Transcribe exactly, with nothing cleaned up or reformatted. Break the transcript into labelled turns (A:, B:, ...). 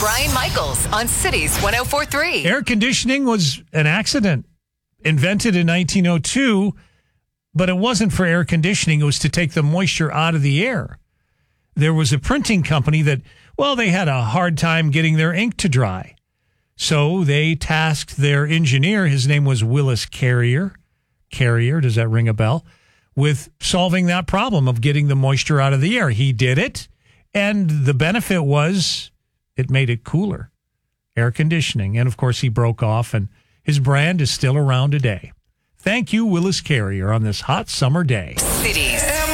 A: Brian Michaels on Cities one oh four point three.
B: Air conditioning was an accident invented in nineteen oh two, but it wasn't for air conditioning. It was to take the moisture out of the air. There was a printing company that, well, they had a hard time getting their ink to dry. So they tasked their engineer, his name was Willis Carrier. Carrier, does that ring a bell? With solving that problem of getting the moisture out of the air. He did it, and the benefit was it made it cooler. Air conditioning. And, of course, he broke off, and his brand is still around today. Thank you, Willis Carrier, on this hot summer day.
A: City